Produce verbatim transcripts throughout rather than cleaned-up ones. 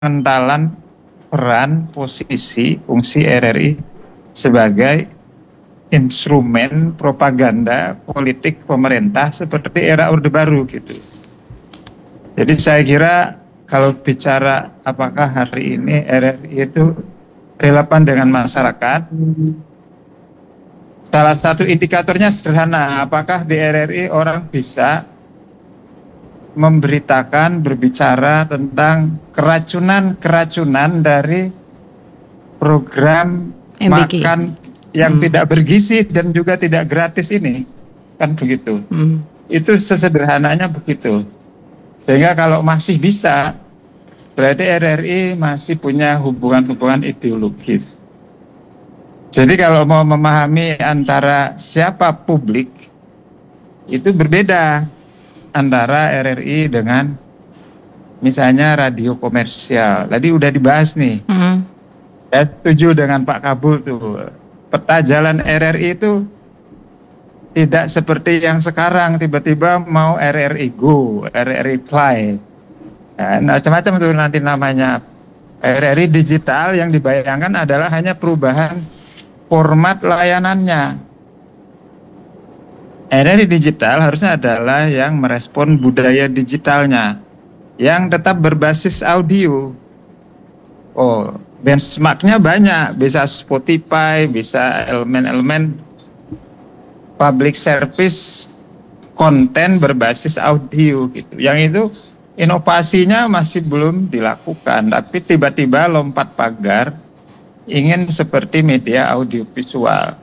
pengentalan peran, posisi, fungsi R R I sebagai instrumen propaganda politik pemerintah seperti era Orde Baru gitu. Jadi saya kira kalau bicara apakah hari ini R R I itu relevan dengan masyarakat, salah satu indikatornya sederhana, apakah di R R I orang bisa memberitakan, berbicara tentang keracunan-keracunan dari program M B K makan yang hmm. tidak bergizi dan juga tidak gratis ini, kan begitu. Hmm. Itu sesederhananya begitu. Sehingga kalau masih bisa, berarti R R I masih punya hubungan-hubungan ideologis. Jadi kalau mau memahami antara siapa publik, itu berbeda antara R R I dengan misalnya radio komersial. Tadi udah dibahas nih. Mm-hmm. Saya setuju dengan Pak Kabul tuh. Peta jalan R R I itu tidak seperti yang sekarang tiba-tiba mau R R I Go, R R I Play. Ya, macam-macam tuh nanti namanya. R R I digital yang dibayangkan adalah hanya perubahan format layanannya. R R I digital harusnya adalah yang merespon budaya digitalnya, yang tetap berbasis audio. Oh, benchmarknya banyak, bisa Spotify, bisa elemen-elemen public service konten berbasis audio gitu. Yang itu inovasinya masih belum dilakukan, tapi tiba-tiba lompat pagar ingin seperti media audiovisual.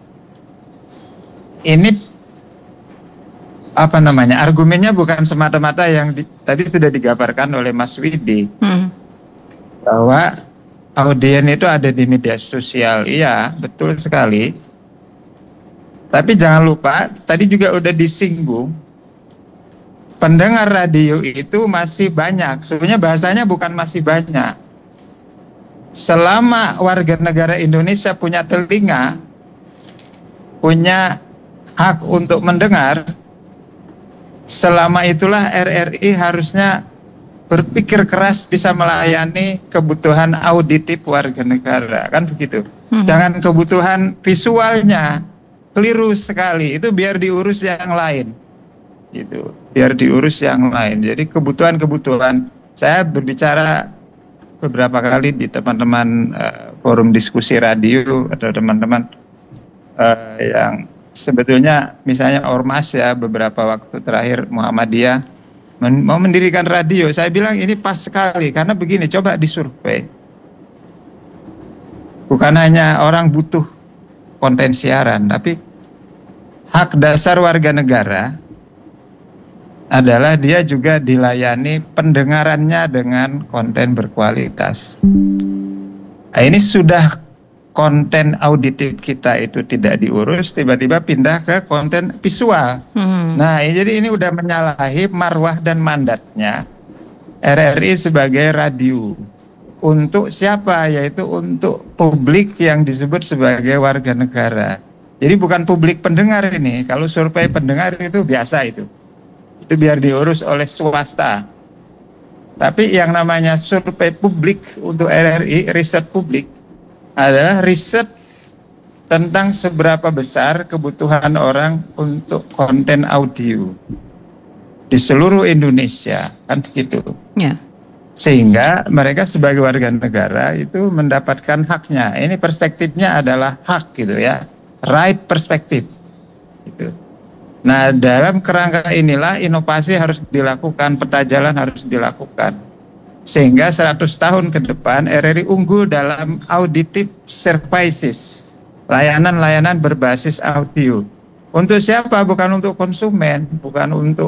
Ini apa namanya, argumennya bukan semata-mata yang di, tadi sudah digambarkan oleh Mas Widi, hmm. bahwa audien itu ada di media sosial. Iya, betul sekali. Tapi jangan lupa, tadi juga udah disinggung, pendengar radio itu masih banyak. Sebenarnya bahasanya bukan masih banyak. Selama warga negara Indonesia punya telinga, punya hak untuk mendengar, selama itulah R R I harusnya berpikir keras bisa melayani kebutuhan auditif warga negara, kan begitu. Hmm. Jangan kebutuhan visualnya, keliru sekali. Itu biar diurus yang lain, gitu. Biar diurus yang lain. Jadi kebutuhan-kebutuhan, saya berbicara beberapa kali di teman-teman uh, forum diskusi radio atau teman-teman uh, yang sebetulnya misalnya ormas ya, beberapa waktu terakhir Muhammadiyah men- mau mendirikan radio. Saya bilang ini pas sekali karena begini, coba disurvei. Bukan hanya orang butuh konten siaran, tapi hak dasar warga negara adalah dia juga dilayani pendengarannya dengan konten berkualitas. Nah, ini sudah konten auditif kita itu tidak diurus, tiba-tiba pindah ke konten visual. Hmm. Nah, jadi ini udah menyalahi marwah dan mandatnya R R I sebagai radio. Untuk siapa? Yaitu untuk publik yang disebut sebagai warga negara. Jadi bukan publik pendengar ini. Kalau survei pendengar itu biasa itu. Itu biar diurus oleh swasta. Tapi yang namanya survei publik untuk R R I, riset publik, adalah riset tentang seberapa besar kebutuhan orang untuk konten audio di seluruh Indonesia, kan begitu. Ya. Sehingga mereka sebagai warga negara itu mendapatkan haknya. Ini perspektifnya adalah hak gitu ya, right perspektif. Gitu. Nah, dalam kerangka inilah inovasi harus dilakukan, peta jalan harus dilakukan. Sehingga seratus tahun ke depan R R I unggul dalam auditive services, layanan-layanan berbasis audio. Untuk siapa? Bukan untuk konsumen, bukan untuk